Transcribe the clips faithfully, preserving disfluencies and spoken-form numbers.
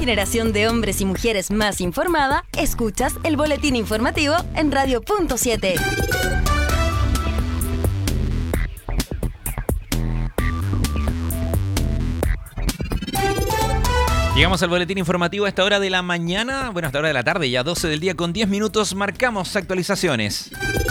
generación de hombres y mujeres más informada, escuchas el boletín informativo en Radio Punto siete. Llegamos al boletín informativo a esta hora de la mañana, bueno, a esta hora de la tarde, ya doce del día con diez minutos, marcamos actualizaciones.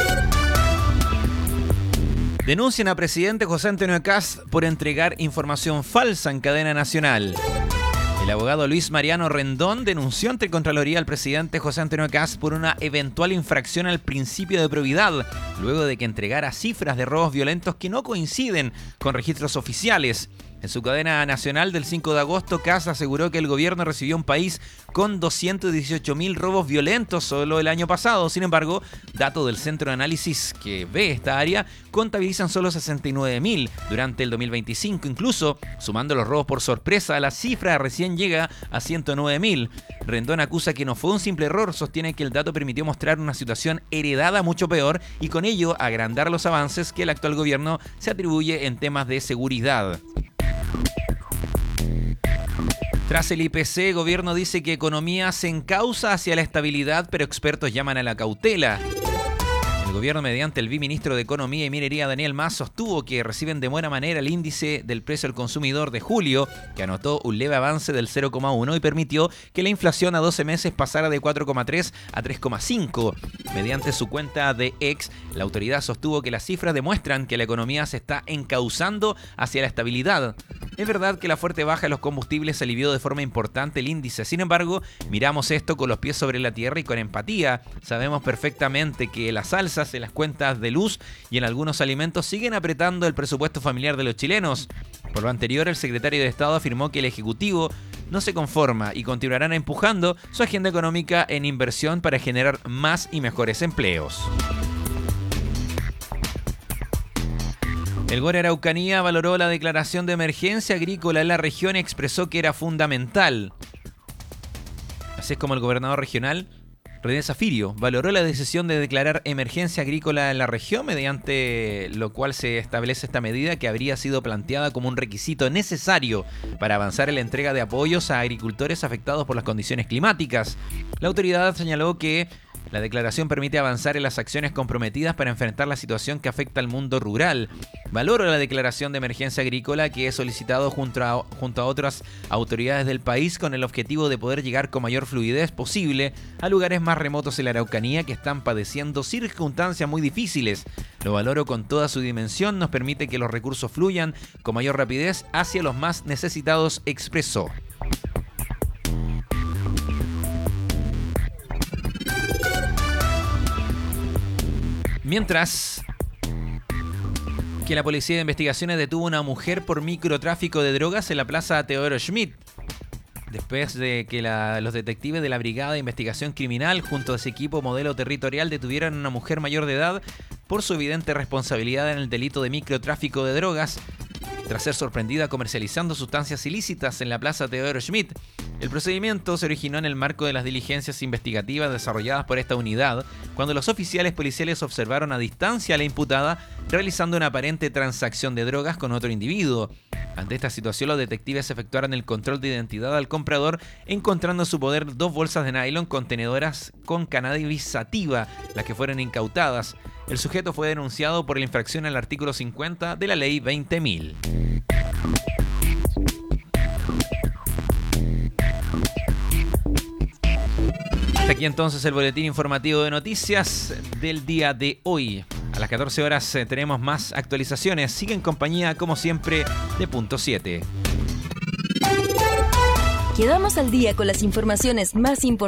Denuncian a presidente José Antonio Kast por entregar información falsa en cadena nacional. El abogado Luis Mariano Rendón denunció ante Contraloría al presidente José Antonio Kast por una eventual infracción al principio de probidad, luego de que entregara cifras de robos violentos que no coinciden con registros oficiales. En su cadena nacional del cinco de agosto, Kast aseguró que el gobierno recibió un país con doscientos dieciocho mil robos violentos solo el año pasado. Sin embargo, datos del centro de análisis que ve esta área contabilizan solo sesenta y nueve mil durante el dos mil veinticinco. Incluso, sumando los robos por sorpresa, la cifra recién llega a ciento nueve mil. Rendón acusa que no fue un simple error, sostiene que el dato permitió mostrar una situación heredada mucho peor y con ello agrandar los avances que el actual gobierno se atribuye en temas de seguridad. Tras el I P C, el gobierno dice que economía se encauza hacia la estabilidad, pero expertos llaman a la cautela. El gobierno, mediante el viceministro de Economía y Minería, Daniel Mas, sostuvo que reciben de buena manera el índice del precio al consumidor de julio, que anotó un leve avance del cero coma uno y permitió que la inflación a doce meses pasara de cuatro coma tres a tres coma cinco. Mediante su cuenta de X, la autoridad sostuvo que las cifras demuestran que la economía se está encauzando hacia la estabilidad. Es verdad que la fuerte baja de los combustibles alivió de forma importante el índice. Sin embargo, miramos esto con los pies sobre la tierra y con empatía. Sabemos perfectamente que las alzas en las cuentas de luz y en algunos alimentos siguen apretando el presupuesto familiar de los chilenos. Por lo anterior, el secretario de Estado afirmó que el Ejecutivo no se conforma y continuarán empujando su agenda económica en inversión para generar más y mejores empleos. El Gore Araucanía valoró la declaración de emergencia agrícola en la región y expresó que era fundamental. Así es como el gobernador regional, René Zafirio, valoró la decisión de declarar emergencia agrícola en la región, mediante lo cual se establece esta medida que habría sido planteada como un requisito necesario para avanzar en la entrega de apoyos a agricultores afectados por las condiciones climáticas. La autoridad señaló que la declaración permite avanzar en las acciones comprometidas para enfrentar la situación que afecta al mundo rural. Valoro la declaración de emergencia agrícola que he solicitado junto a, junto a otras autoridades del país con el objetivo de poder llegar con mayor fluidez posible a lugares más remotos en la Araucanía que están padeciendo circunstancias muy difíciles. Lo valoro con toda su dimensión, nos permite que los recursos fluyan con mayor rapidez hacia los más necesitados, expresó. Mientras que la Policía de Investigaciones detuvo a una mujer por microtráfico de drogas en la Plaza Teodoro Schmidt, después de que la, los detectives de la Brigada de Investigación Criminal junto a ese equipo modelo territorial detuvieron a una mujer mayor de edad por su evidente responsabilidad en el delito de microtráfico de drogas, tras ser sorprendida comercializando sustancias ilícitas en la Plaza Teodoro Schmidt. El procedimiento se originó en el marco de las diligencias investigativas desarrolladas por esta unidad, cuando los oficiales policiales observaron a distancia a la imputada realizando una aparente transacción de drogas con otro individuo. Ante esta situación, los detectives efectuaron el control de identidad al comprador, encontrando en su poder dos bolsas de nylon contenedoras con cannabis sativa, las que fueron incautadas. El sujeto fue denunciado por la infracción al artículo cincuenta de la ley veinte mil. Hasta aquí entonces el boletín informativo de noticias del día de hoy. A las catorce horas eh, tenemos más actualizaciones. Sigue en compañía, como siempre, de Punto siete. Quedamos al día con las informaciones más importantes.